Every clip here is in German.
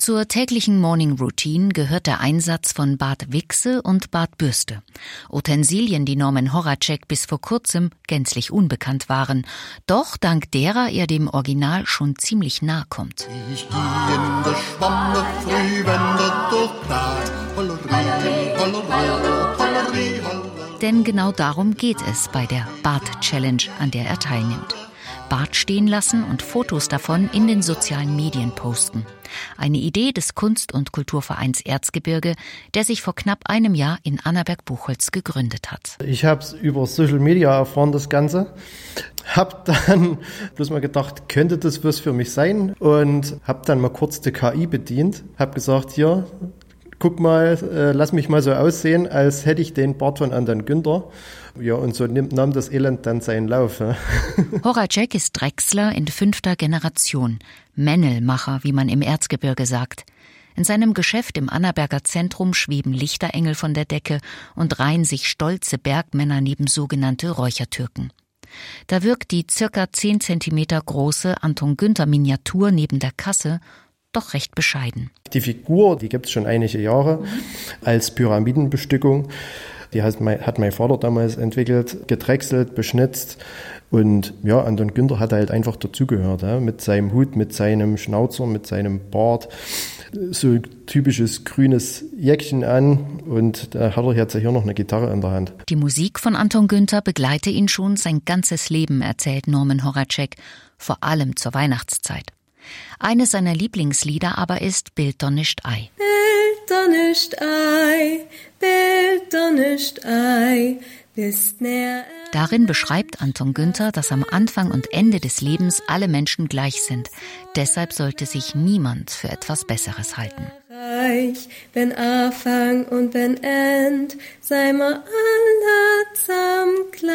Zur täglichen Morning Routine gehört der Einsatz von Bartwichse und Bartbürste. Utensilien, die Norman Horacek bis vor kurzem gänzlich unbekannt waren, doch dank derer er dem Original schon ziemlich nahe kommt. Ich geh in der Schwamme früh, wenn der durchbrat. Hollerie, hollerie, hollerie, hollerie. Denn genau darum geht es bei der Bart-Challenge, an der er teilnimmt. Bart stehen lassen und Fotos davon in den sozialen Medien posten. Eine Idee des Kunst- und Kulturvereins Erzgebirge, der sich vor knapp einem Jahr in Annaberg-Buchholz gegründet hat. Ich habe es über Social Media erfahren, das Ganze. Hab dann bloß mal gedacht, könnte das was für mich sein? Und habe dann mal kurz die KI bedient. Habe gesagt, hier, guck mal, lass mich mal so aussehen, als hätte ich den Bart von Anton Günther. Ja, und so nahm das Elend dann seinen Lauf. Ja. Horacek ist Drechsler in 5. Generation, Männelmacher, wie man im Erzgebirge sagt. In seinem Geschäft im Annaberger Zentrum schweben Lichterengel von der Decke und reihen sich stolze Bergmänner neben sogenannte Räuchertürken. Da wirkt die circa 10 Zentimeter große Anton Günther Miniatur neben der Kasse doch recht bescheiden. Die Figur, die gibt es schon einige Jahre als Pyramidenbestückung. Die hat mein Vater damals entwickelt, gedrechselt, beschnitzt. Und ja, Anton Günther hat halt einfach dazugehört, ja, mit seinem Hut, mit seinem Schnauzer, mit seinem Bart. So typisches grünes Jäckchen an und da hat er jetzt hier noch eine Gitarre in der Hand. Die Musik von Anton Günther begleite ihn schon sein ganzes Leben, erzählt Norman Horacek, vor allem zur Weihnachtszeit. Eines seiner Lieblingslieder aber ist Bild doch nicht ei. Bild doch nicht ei, Bild doch nicht ei, bist näher. Darin beschreibt Anton Günther, dass am Anfang und Ende des Lebens alle Menschen gleich sind. Deshalb sollte sich niemand für etwas Besseres halten. Wenn Anfang und wenn End, sei mal alle zusammen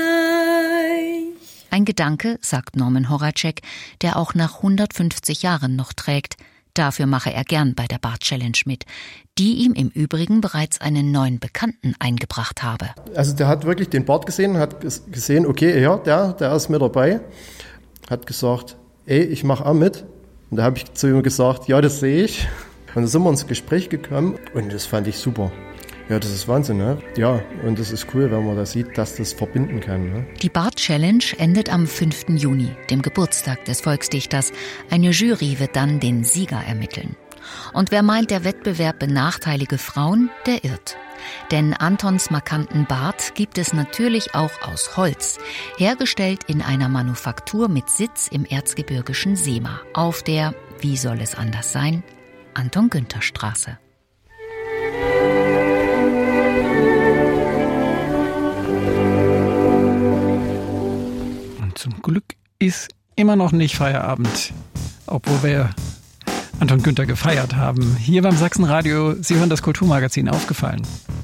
gleich. Ein Gedanke, sagt Norman Horacek, der auch nach 150 Jahren noch trägt. Dafür mache er gern bei der Bart-Challenge mit, die ihm im Übrigen bereits einen neuen Bekannten eingebracht habe. Also der hat wirklich den Bart gesehen, hat gesehen, okay, ja, der ist mit dabei. Hat gesagt, ey, ich mache auch mit. Und da habe ich zu ihm gesagt, ja, das sehe ich. Und dann sind wir ins Gespräch gekommen und das fand ich super. Ja, das ist Wahnsinn, ne? Ja, und das ist cool, wenn man da sieht, dass das verbinden kann. Ne? Die Bart-Challenge endet am 5. Juni, dem Geburtstag des Volksdichters. Eine Jury wird dann den Sieger ermitteln. Und wer meint, der Wettbewerb benachteilige Frauen, der irrt. Denn Antons markanten Bart gibt es natürlich auch aus Holz, hergestellt in einer Manufaktur mit Sitz im erzgebirgischen Sehma, auf der, wie soll es anders sein, Anton-Günther-Straße. Zum Glück ist immer noch nicht Feierabend, obwohl wir Anton Günther gefeiert haben. Hier beim Sachsenradio, Sie hören das Kulturmagazin Aufgefallen.